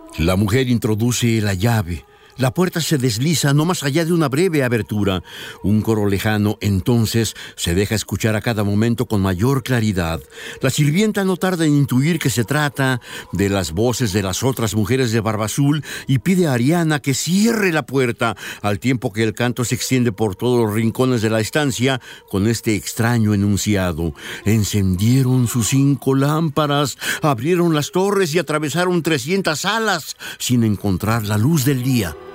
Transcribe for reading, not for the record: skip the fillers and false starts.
La mujer introduce la llave. La puerta se desliza no más allá de una breve abertura. Un coro lejano, entonces, se deja escuchar a cada momento con mayor claridad. La sirvienta no tarda en intuir que se trata de las voces de las otras mujeres de barba azul y pide a Ariana que cierre la puerta, al tiempo que el canto se extiende por todos los rincones de la estancia con este extraño enunciado. Encendieron sus 5 lámparas, abrieron las torres y atravesaron 300 salas sin encontrar la luz del día.